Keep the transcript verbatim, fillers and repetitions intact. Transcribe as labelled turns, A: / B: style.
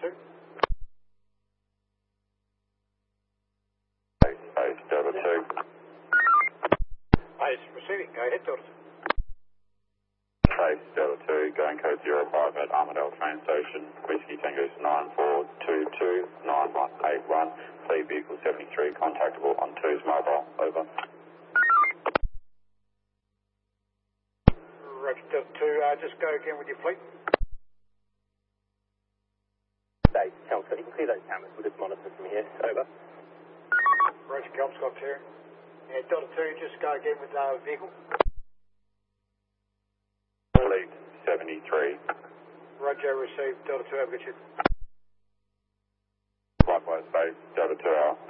A: two.
B: Space Delta two.
A: Space receiving, go ahead, Delta two.
B: Space Delta two, going code zero five at Armadale train station, Whiskey Tango nine four two two nine one eight one, fleet vehicle seventy-three, contactable on two's mobile, over.
A: Roger, Delta two, uh, just go again with your fleet.
C: Space, Calm Scott, you can clear those cameras, we'll just monitor from here, over.
A: Roger, Calm Scott two. Yeah, Delta two, just go again with uh, vehicle.
B: Fleet seventy-three.
A: Roger, received, Delta two, have a good shift.
B: Likewise, Space Delta two hour.